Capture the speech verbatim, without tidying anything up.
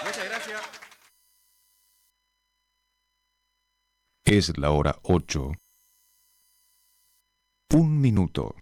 Muchas gracias. Es la hora ocho. Un minuto.